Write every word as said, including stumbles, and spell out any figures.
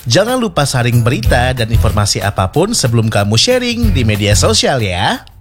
Jangan lupa saring berita dan informasi apapun sebelum kamu sharing di media sosial ya.